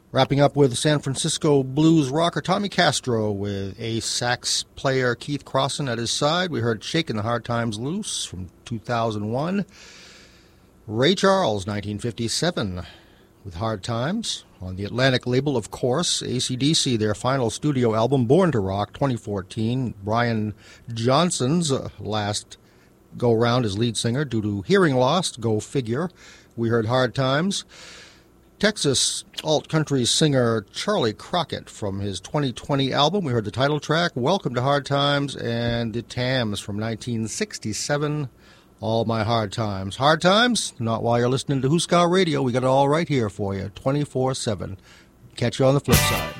Wrapping up with San Francisco blues rocker Tommy Castro with ace sax player Keith Crossan at his side. We heard Shakin' the Hard Times Loose from 2001. Ray Charles, 1957, with Hard Times. On the Atlantic label, of course, AC/DC, their final studio album, Born to Rock, 2014. Brian Johnson's last go-round as lead singer due to hearing loss, go figure. We heard Hard Times. Texas alt-country singer Charlie Crockett from his 2020 album. We heard the title track, Welcome to Hard Times, and the Tams from 1967, All My Hard Times. Hard Times? Not while you're listening to Huskar Radio. We got it all right here for you, 24/7. Catch you on the flip side.